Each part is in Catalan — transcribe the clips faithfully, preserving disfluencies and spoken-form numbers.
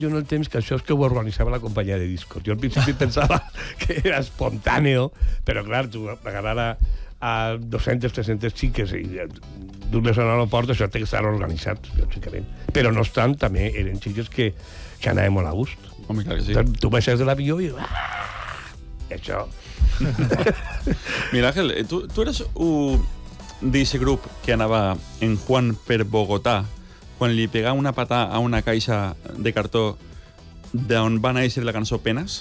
Jo en el temps que això és que ho organitzava la companyia de discos. Jo al principi pensava que era espontàneo, però clar, tu agarrar a, a dos-centes, tres-centes xiques i dur-les a l'aeroport, això té que estar organitzat, lògicament. Però no obstant, també eren xiques que, que anaven molt a gust. Home, clar que sí. Tu baixes de l'avió i... Ah, això... Mira, Ángel, tu, tu eres un d'aquest grup que anava en Juan per Bogotà quan li pegava una patà a una caixa de cartó d'on va néixer la cançó Penes?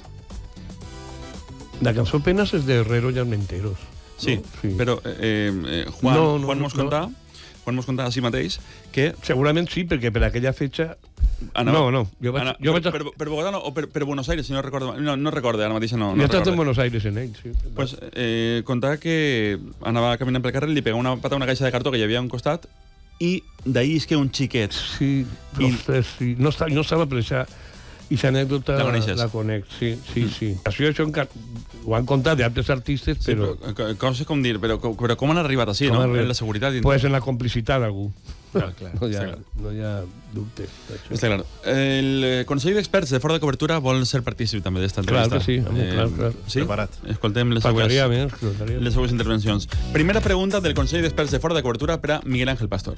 La cançó Penes és de Herrero y Almenteros. Sí, no? Sí. Però eh, eh, Juan, no, no, Juan mos no. contà Juan mos contà a si mateix que... Segurament sí, perquè per aquella fetxa... Anava, no, no, jo vaig... anava, jo vaig per, per, per Bogotà no, o per, per Buenos Aires, si no recordo... No, no recordo, ara mateix no, no jo he estat recordo. en Buenos Aires en ell, sí. Pues, eh, contava que anava caminant pel carrer, li pegava una pata a una caixa de cartó que hi havia a un costat i d'ahir és que un xiquet... Sí, I... ostres, sí. No, està, no estava per això. I l'anècdota la, la, la conec, sí, sí, mm. sí. Això, això enca... ho han contat d'altres artistes, però... Sí, però coses com dir, però, però com han arribat així, no? En la seguretat... I... Pues en la complicitat d'algú. Clar, clar, no, hi ha, no hi ha dubte. Està clar. El Consell d'Experts de Fora de Cobertura vol ser partícip també d'esta entrevista. Clar que sí, home, eh, clar, clar. Sí? Preparat. Escoltem les següents, més, les següents intervencions. Primera pregunta del Consell d'Experts de Fora de Cobertura per a Miguel Ángel Pastor.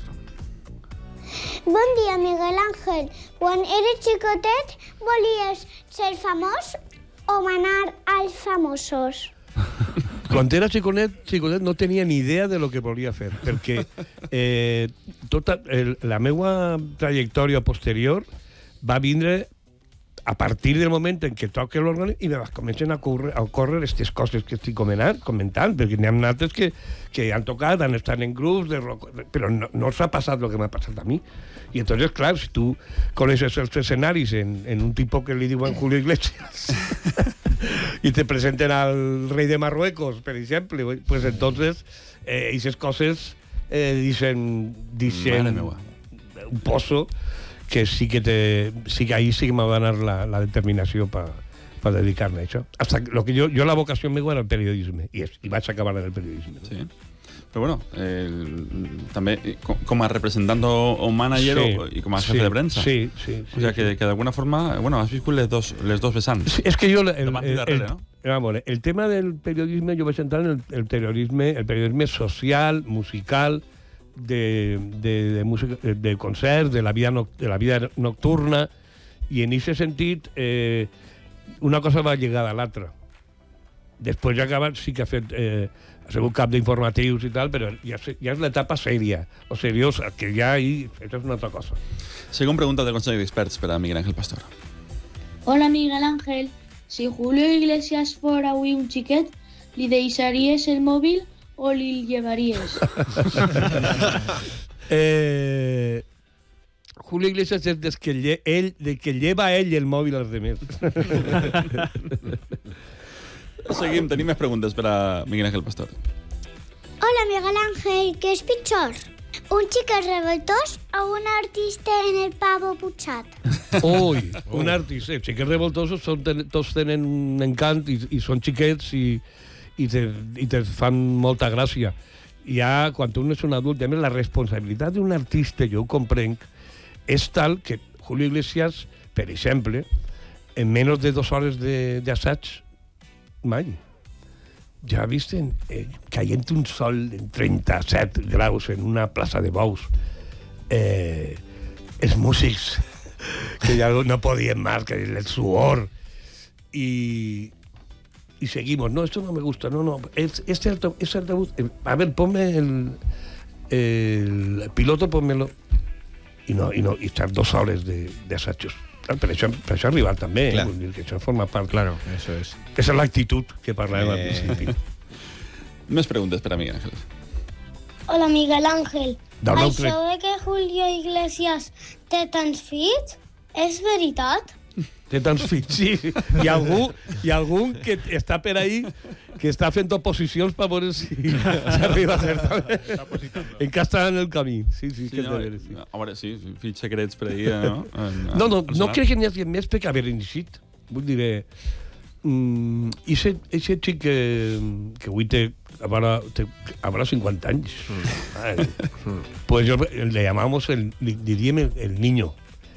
Bon dia, Miguel Ángel. Quan eres xicotet, volies ser famós o manar als famosos? Quan era xiconet, xicotet no tenia ni idea de lo que volia fer, perquè eh, tota el, la meva trajectòria posterior va vindre a partir del moment en què toque l'òrgan i me comencen a córrer, a córrer aquestes coses que estic comentant, comentant perquè n'hi ha altres que, que han tocat, han estat en grups, de rock, però no, no s'ha passat el que m'ha passat a mi. I entonces, clar, si tu coneixes els escenaris en, en un tipus que li diuen Julio Iglesias i te presenten al rei de Marruecos, per exemple, pues entonces, eh, aquestes coses eh, dicen, dicen un pozo que sí que te, sí que ahí sí que me va a dar la, la determinació per pa dedicar-me a això. Hasta lo que yo, yo la vocació meva era el periodisme, i, és, i vaig acabar en el periodisme. No? Sí. Però bueno, el, també com, com a representant o manager sí, o, i com a jefe sí, de premsa. Sí, sí. sí o sea, sí. que, que d'alguna forma, bueno, has viscut les dos, les dos vessants. Sí, és que jo... El, el, davant i darrere, el, no? Vamos, el tema del periodisme, jo vaig entrar en el, el periodisme, el periodisme social, musical, de, de, de, música, de concerts, de la vida, no, de la vida nocturna, i en aquest sentit eh, una cosa va lligada a l'altra. Després ja acabat, sí que ha fet eh, ha sigut cap d'informatius i tal, però ja, ja és l'etapa sèria o seriosa, que ja ahí això és una altra cosa. Segona pregunta del Consell d'Experts per a Miguel Ángel Pastor. Hola, Miguel Ángel. Si Julio Iglesias fora avui un xiquet, li deixaries el mòbil o li llevaries? eh, Julio Iglesias és des que lle, ell, de que lleva ell el mòbil als demés. Seguim, tenim més preguntes per a Miguel Ángel Pastor. Hola, Miguel Ángel. Què és pitjor? Un xiquet revoltós o un artista en el pavo putxat? Ui, un artista. Els xiquets revoltosos són, ten, tots tenen un encant i, i són xiquets i, i, te, i te fan molta gràcia. Ja, quan un és un adult, a més, la responsabilitat d'un artista, jo ho comprenc, és tal que Julio Iglesias, per exemple, en menys de dues hores d'assaig, mai. Ja visten eh, caient un sol en trenta-set graus en una plaça de bous. Eh, els músics que ja no podien más, que el suor. Y, y seguimos. No, esto no me gusta. No, no. Es, es cierto, es cierto. A ver, ponme el, el piloto, pónmelo. Y no, y no, y estar dos hores de, de assajos. Per això, per això ha arribat també, eh? Vull dir que això forma part. Claro, eso es. Esa és l'actitud que parlàvem eh... al principi. Més preguntes per a Miguel Ángel. Hola, Miguel Ángel. Dona Això de que Julio Iglesias té tants fills, és veritat? Té tants fills, sí. Hi ha algú, hi ha algun que està per ahí que està fent oposicions per veure si s'arriba a fer. Encara està en el camí. Sí, sí, sí, que no, veure, sí. A veure, sí, fills secrets per ahí, no? En, no, no, no crec que n'hi hagi més perquè haver iniciat. Vull dir, mm, i aquest xic que, que avui té, habrá, té, habrá cinquanta anys. Mm. Ay, mm. Pues yo le llamamos, el, le diríem el, el niño.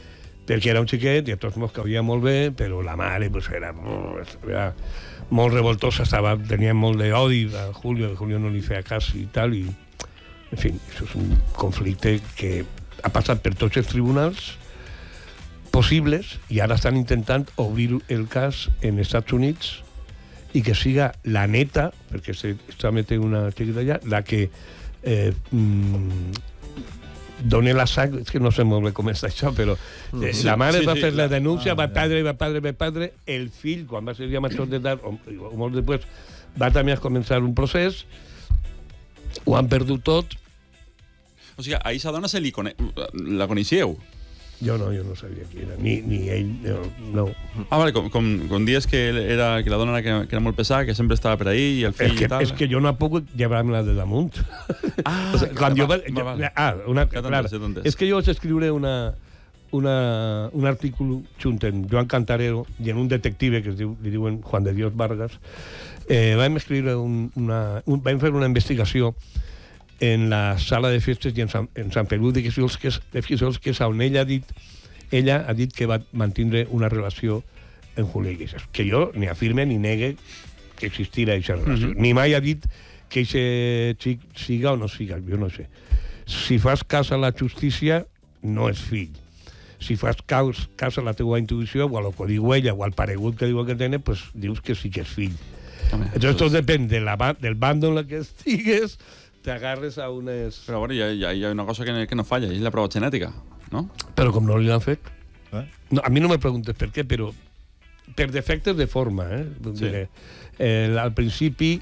perquè era un xiquet i a tots mos cauia molt bé, però la mare pues, era, era molt revoltosa, estava, tenia molt d'odi a Julio, Julio no li feia cas i tal, i en fi, això és un conflicte que ha passat per tots els tribunals possibles i ara estan intentant obrir el cas en Estats Units i que siga la neta, perquè està metent una xiqueta allà, la que eh, mm, doni la sang, és que no sé molt bé com està això, però eh, sí, la mare sí, va sí, fer la denúncia, ah, va padre, va padre, va padre, el fill, quan va ser ja major d'edat, o, o molt després, va també a començar un procés, ho han perdut tot. O sigui, a aquesta dona se li cone... la coneixeu? Jo no, jo no sabia qui era, ni, ni ell, no. no. Ah, vale, com, com, com dies que, era, que la dona era, que, que era molt pesada, que sempre estava per ahí, i el fill és que, i tal... És que jo no he pogut llevar-me-la de damunt. Ah, o sea, quan va, jo va, va, va. Jo, ah, una, ja clar, és que jo vaig escriure una, una, un artículo junt amb Joan Cantarero i en un detective que es diu, li diuen Juan de Dios Vargas. Eh, vam escriure un, una... Un, vam fer una investigació en la sala de festes i en Sant, en Sant Feliu de Guíxols, que és, de Guíxols, que és on ella ha dit ella ha dit que va mantindre una relació amb Julio Iglesias, que jo ni afirme ni negue que existira aquesta relació. Mm-hmm. Ni mai ha dit que aquest xic siga o no siga, jo no sé. Si fas cas a la justícia, no és fill. Si fas cas, cas a la teva intuïció, o a lo que diu ella, o al paregut que diu que tenen, pues dius que sí que és fill. Home, Entonces, tot depèn de la, del bando en la que estigues, t'agarres a unes... Però bueno, hi ha, hi ha una cosa que, que no falla, és la prova genètica, no? Però com no li l'han fet... Eh? No, a mi no me preguntes per què, però per defectes de forma, eh? Sí. Diré. Eh, al principi,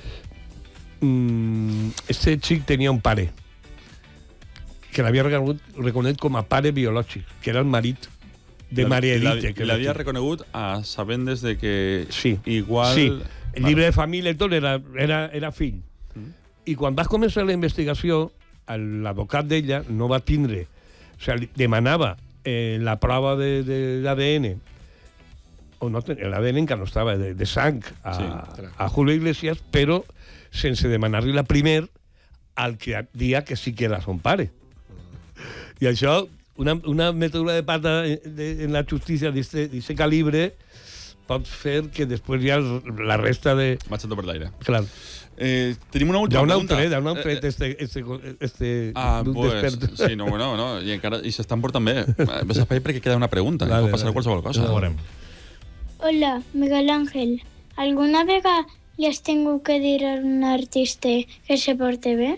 mmm, este xic tenia un pare que l'havia reconegut, reconegut com a pare biològic, que era el marit de la, Maria Edith. L'havia reconegut a sabendes de que sí. igual... Sí, el llibre de família i tot era, era, era fill. Mm. I quan vas començar la investigació, l'advocat d'ella no va tindre... O sigui, demanava eh, la prova de, de l'A D N, o no, l'A D N encara no estava, de, de sang a, sí, a Julio Iglesias, però sense demanar-li la primer al que dia que sí que era son pare. I això, una, una metedura de pata de, en la justícia d'aquest calibre pot fer que després ja la resta de... Vaig a per l'aire. Clar. Eh, tenim una última pregunta. Ja un tret, este, este, este ah, pues, sí, no, bueno, no, i encara i s'estan portant bé. Ves a fer perquè queda una pregunta, vale, pot passar vale. qualsevol cosa. Ja veurem. Hola, Miguel Ángel. ¿Alguna vegada li has tingut que dir a un artista que se porte bé?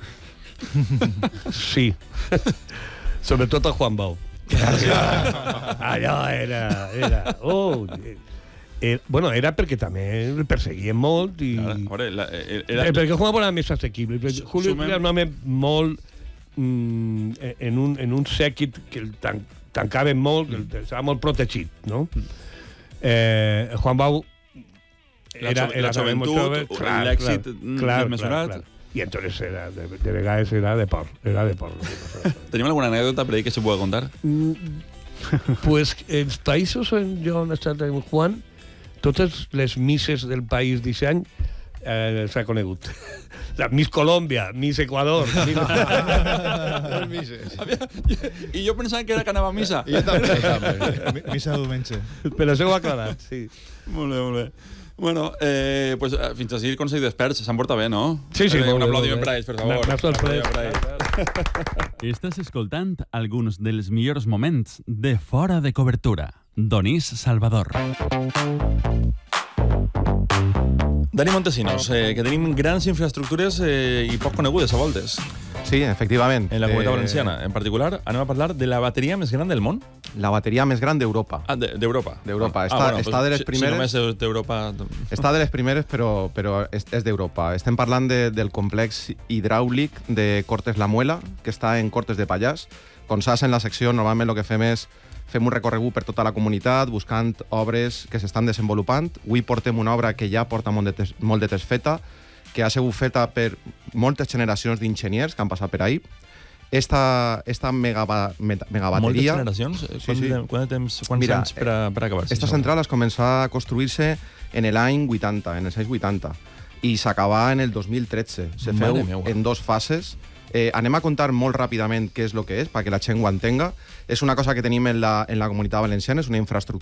Sí. Sobretot a Juan Bau. Allò era... era oh, Eh, bueno, era perquè també el perseguien molt i... Ara, veure, la, era... Eh, perquè Juan era més assequible. Julio Sumem... era un home molt... Mm, en, un, en un sèquit que el tan, tancaven molt, que el, estava molt protegit, no? Eh, Juan Bau era... La, la joventut, l'èxit desmesurat... I entonces era, de, de vegades era de por. Era de por. ¿Tenim alguna anécdota per ahí que se pueda contar? Mm, pues els països on jo he estat amb Juan, totes les misses del país d'aquest any eh, s'ha conegut. La Miss Colòmbia, Miss Equador... Les misses. I jo pensava que era que anava a missa. I jo també, també. Missa de diumenge. Però això ho ha aclarat, sí. Molt bé, molt bé. Bueno, eh, pues, fins així el Consell d'Experts se'n porta bé, no? Sí, sí. Eh, un aplaudiment per a ells, per favor. M'ha sorprès. Estàs escoltant alguns dels millors moments de Fora de Cobertura. Donís Salvador. Dani Montesinos, eh, que tenim grans infraestructures eh, i poc conegudes a voltes. Sí, efectivament. En la Comunitat eh... Valenciana. En particular, anem a parlar de la bateria més gran del món. La bateria més gran d'Europa. Ah, d'Europa. D'Europa. Ah, està, bueno, està pues, de les si, primeres... Si només és d'Europa... Està de les primeres, però, però és, és d'Europa. Estem parlant de, del complex hidràulic de Cortes la Muela, que està en Cortes de Pallars. Com saps, en la secció, normalment el que fem és fem un recorregut per tota la comunitat, buscant obres que s'estan desenvolupant. Avui portem una obra que ja porta molt de, tes, molt de temps feta, que ha sigut feta per moltes generacions d'enginyers que han passat per ahí. Esta, esta mega, mega, megabateria... Moltes generacions? Sí, quant, sí. de, quant de temps, quants Mira, anys per, a, per acabar? Esta central es començà a construir-se en l'any vuitanta, en els anys vuitanta, i s'acabà en el dos mil tretze. Se feu en dos fases, Eh, anem a contar molt ràpidament què és el que és, perquè la gent ho entenga. És una cosa que tenim en la, en la Comunitat Valenciana, és una infraestructura